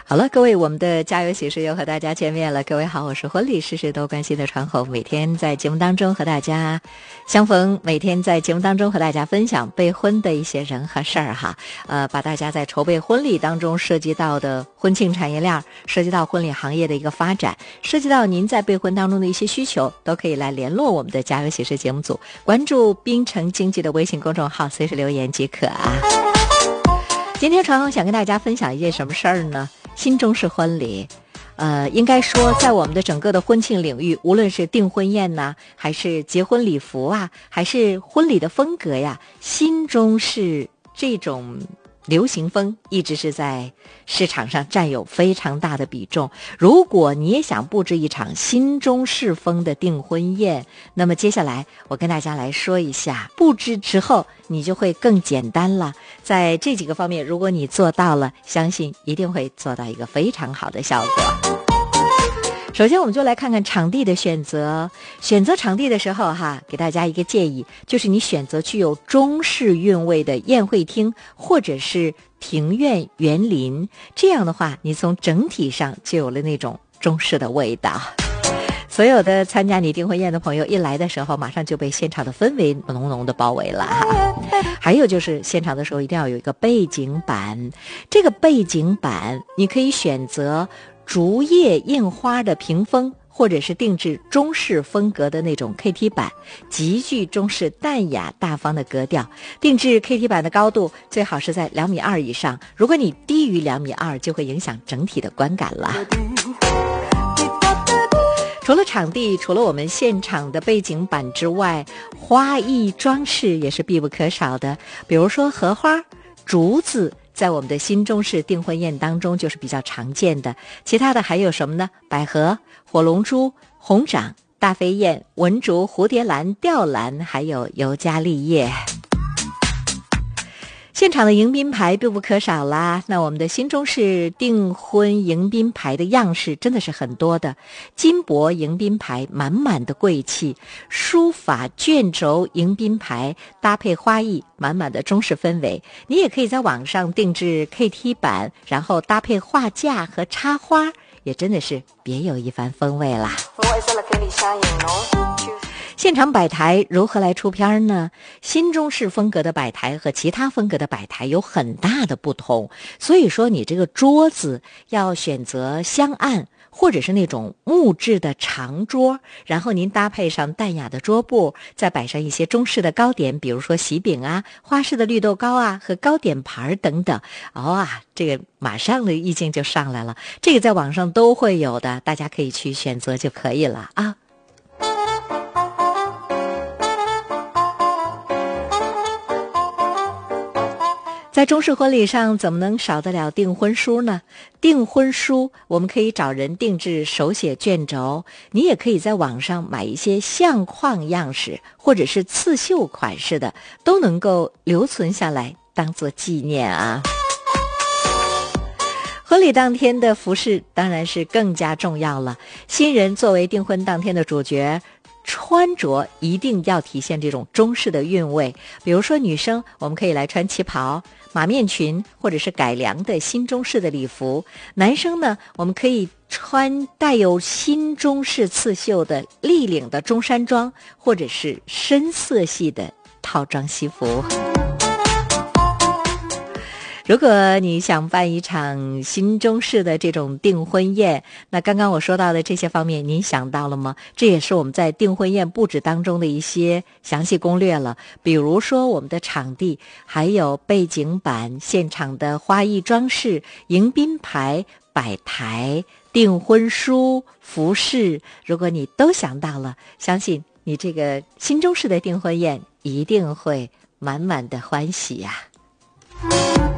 好了，各位，我们的家有喜事又和大家见面了。各位好，我是婚礼事事都关心的传后，每天在节目当中和大家相逢，每天在节目当中和大家分享备婚的一些人和事儿哈。把大家在筹备婚礼当中涉及到的婚庆产业链，涉及到婚礼行业的一个发展，涉及到您在备婚当中的一些需求，都可以来联络我们的家有喜事节目组，关注滨城经济的微信公众号，随时留言即可啊。今天传后想跟大家分享一件什么事儿呢？新中式婚礼，应该说在我们的整个的婚庆领域，无论是订婚宴呐，还是结婚礼服啊，还是婚礼的风格呀，新中式这种流行风一直是在市场上占有非常大的比重。如果你也想布置一场新中式风的订婚宴，那么接下来我跟大家来说一下，布置之后你就会更简单了。在这几个方面，如果你做到了，相信一定会做到一个非常好的效果。首先我们就来看看场地的选择。选择场地的时候给大家一个建议，就是你选择具有中式韵味的宴会厅或者是庭院园林，这样的话你从整体上就有了那种中式的味道。所有的参加你订婚宴的朋友一来的时候，马上就被现场的氛围浓浓的包围了还有就是现场的时候一定要有一个背景板，这个背景板你可以选择竹叶印花的屏风，或者是定制中式风格的那种 KT 板，极具中式淡雅大方的格调。定制 KT 板的高度最好是在2.2米以上，如果你低于2.2米，就会影响整体的观感了。除了场地，除了我们现场的背景板之外，花艺装饰也是必不可少的，比如说荷花、竹子，在我们的新中式订婚宴当中就是比较常见的。其他的还有什么呢？百合、火龙珠、红掌、大飞燕、文竹、蝴蝶兰、吊兰，还有尤加利叶。现场的迎宾牌必不可少啦。那我们的新中式订婚迎宾牌的样式真的是很多的，金箔迎宾牌满满的贵气，书法卷轴迎宾牌搭配花艺满满的中式氛围。你也可以在网上定制 KT 板，然后搭配画架和插花，也真的是别有一番风味啦。现场摆台如何来出片呢？新中式风格的摆台和其他风格的摆台有很大的不同，所以说你这个桌子要选择香案或者是那种木质的长桌，然后您搭配上淡雅的桌布，再摆上一些中式的糕点，比如说喜饼啊、花式的绿豆糕啊和糕点盘等等。这个马上的意境就上来了，这个在网上都会有的，大家可以去选择就可以了啊。在中式婚礼上怎么能少得了订婚书呢？订婚书我们可以找人定制手写卷轴，你也可以在网上买一些相框样式或者是刺绣款式的，都能够留存下来当做纪念啊。婚礼当天的服饰当然是更加重要了，新人作为订婚当天的主角，穿着一定要体现这种中式的韵味。比如说女生我们可以来穿旗袍、马面裙或者是改良的新中式的礼服，男生呢我们可以穿带有新中式刺绣的立领的中山装，或者是深色系的套装西服。如果你想办一场新中式的这种订婚宴，那刚刚我说到的这些方面您想到了吗？这也是我们在订婚宴布置当中的一些详细攻略了，比如说我们的场地，还有背景板、现场的花艺装饰、迎宾牌、摆台、订婚书、服饰，如果你都想到了，相信你这个新中式的订婚宴一定会满满的欢喜呀。